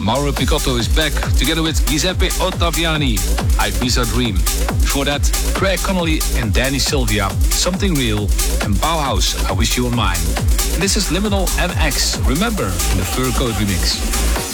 Mauro Picotto is back together with Giuseppe Ottaviani, Ibiza Dream. Before that, Craig Connolly and Danny Sylvia, Something Real, and Bauhaus, I Wish You Were Mine. And this is Liminal MX, remember, in the Fur Code remix.